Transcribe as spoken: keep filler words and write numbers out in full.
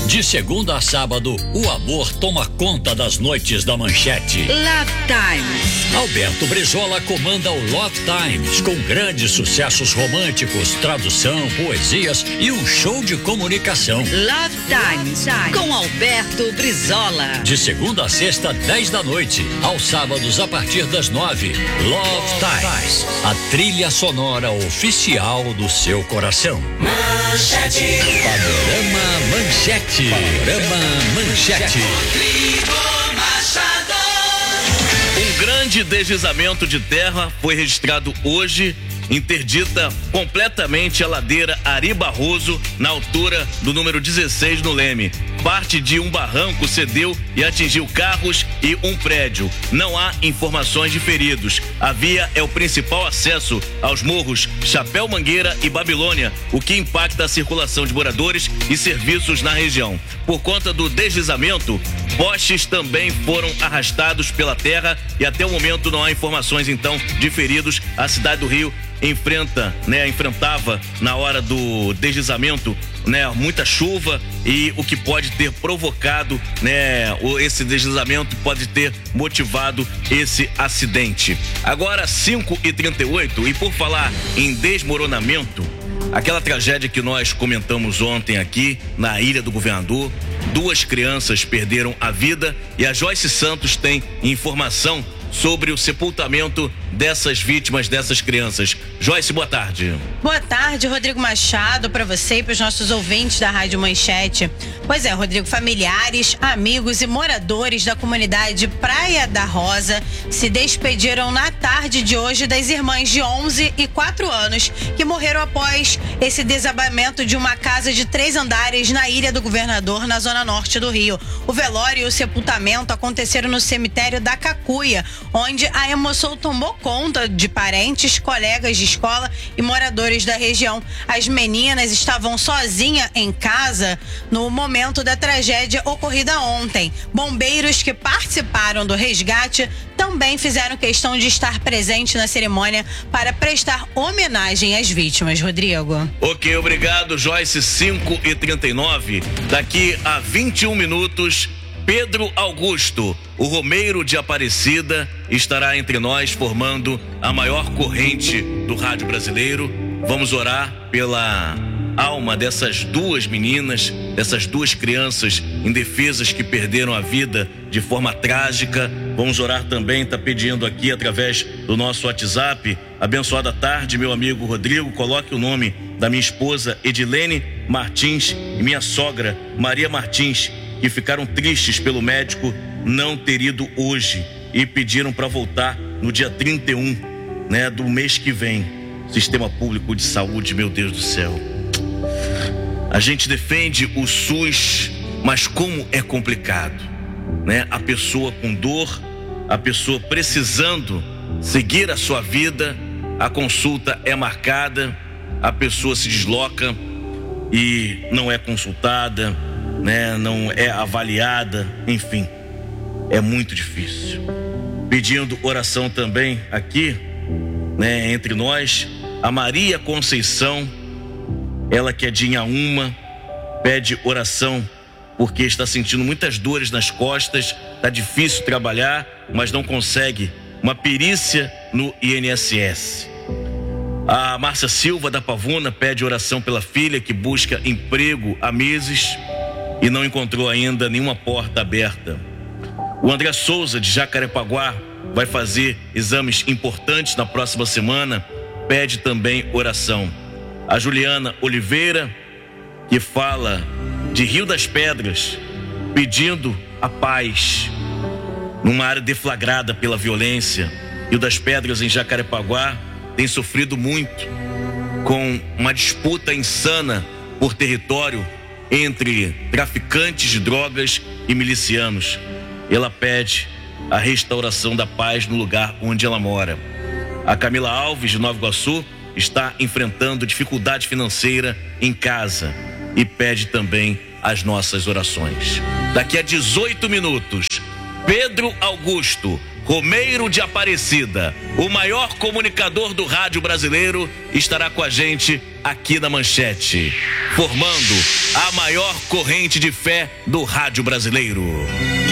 De segunda a sábado, o amor toma conta das noites da Manchete. Love Times. Alberto Brizola comanda o Love Times, com grandes sucessos românticos, tradução, poesias e um show de comunicação. Love Times, com Alberto Brizola. De segunda a sexta, dez da noite. Aos sábados, a partir das nove. Love Times, a trilha sonora oficial do seu coração. Manchete. Panorama Manchete. Panorama Manchete. Um grande deslizamento de terra foi registrado hoje. Interdita completamente a ladeira Ari Barroso, na altura do número dezesseis no Leme. Parte de um barranco cedeu e atingiu carros e um prédio. Não há informações de feridos. A via é o principal acesso aos morros Chapéu Mangueira e Babilônia, o que impacta a circulação de moradores e serviços na região. Por conta do deslizamento, postes também foram arrastados pela terra e até o momento não há informações então de feridos. A cidade do Rio enfrenta, né, enfrentava na hora do deslizamento, né, muita chuva, e o que pode ter provocado, né, esse deslizamento pode ter motivado esse acidente. Agora cinco e trinta e oito, e por falar em desmoronamento, aquela tragédia que nós comentamos ontem aqui na Ilha do Governador, duas crianças perderam a vida e a Joyce Santos tem informação sobre o sepultamento dessas vítimas, dessas crianças. Joyce, boa tarde. Boa tarde, Rodrigo Machado, para você e para os nossos ouvintes da Rádio Manchete. Pois é, Rodrigo, familiares, amigos e moradores da comunidade Praia da Rosa se despediram na tarde de hoje das irmãs de onze e quatro anos que morreram após esse desabamento de uma casa de três andares na Ilha do Governador, na zona norte do Rio. O velório e o sepultamento aconteceram no cemitério da Cacuia, onde a emoção tomou conta de parentes, colegas de escola e moradores da região. As meninas estavam sozinhas em casa no momento da tragédia ocorrida ontem. Bombeiros que participaram do resgate também fizeram questão de estar presente na cerimônia para prestar homenagem às vítimas, Rodrigo. Ok, obrigado, Joyce. Cinco e trinta e nove. Daqui a vinte e um minutos, Pedro Augusto, o Romeiro de Aparecida, estará entre nós formando a maior corrente do rádio brasileiro. Vamos orar pela alma dessas duas meninas, dessas duas crianças indefesas que perderam a vida de forma trágica. Vamos orar também, tá pedindo aqui através do nosso WhatsApp. Abençoada tarde, meu amigo Rodrigo, coloque o nome da minha esposa Edilene Martins e minha sogra Maria Martins, que ficaram tristes pelo médico não ter ido hoje e pediram para voltar no dia trinta e um, né, do mês que vem. Sistema Público de Saúde, meu Deus do céu. A gente defende o SUS, mas como é complicado, né? A pessoa com dor, a pessoa precisando seguir a sua vida, a consulta é marcada, a pessoa se desloca e não é consultada, né, não é avaliada, enfim, é muito difícil. Pedindo oração também aqui, né, entre nós, a Maria Conceição, ela que é de Inhaúma, pede oração porque está sentindo muitas dores nas costas, tá difícil trabalhar, mas não consegue uma perícia no I N S S. A Márcia Silva da Pavuna pede oração pela filha que busca emprego há meses e não encontrou ainda nenhuma porta aberta. O André Souza de Jacarepaguá vai fazer exames importantes na próxima semana, pede também oração. A Juliana Oliveira, que fala de Rio das Pedras, pedindo a paz numa área deflagrada pela violência. Rio das Pedras, em Jacarepaguá, tem sofrido muito com uma disputa insana por território entre traficantes de drogas e milicianos. Ela pede a restauração da paz no lugar onde ela mora. A Camila Alves, de Nova Iguaçu, está enfrentando dificuldade financeira em casa e pede também as nossas orações. Daqui a dezoito minutos, Pedro Augusto, Romeiro de Aparecida, o maior comunicador do rádio brasileiro, estará com a gente aqui na Manchete, formando a maior corrente de fé do rádio brasileiro.